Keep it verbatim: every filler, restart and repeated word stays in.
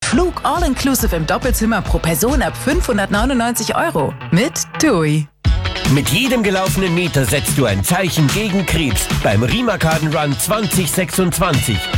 Flug all-inclusive im Doppelzimmer pro Person ab fünfhundertneunundneunzig Euro. Mit TUI. Mit jedem gelaufenen Meter setzt du ein Zeichen gegen Krebs beim Rimacarden Run zwanzig sechsundzwanzig.